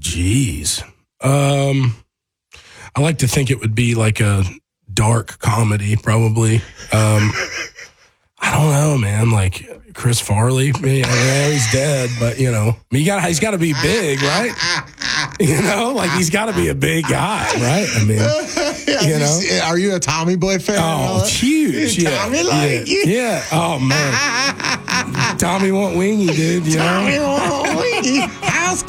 Jeez. I like to think it would be like a dark comedy, probably. I don't know, man. Like Chris Farley. Yeah, he's dead, but he's got to be big, right? He's got to be a big guy, right? I mean, are you a Tommy Boy fan? Oh, huge! Yeah, Tommy yeah. Oh man, Tommy want wingy, dude. Tommy want wingy. House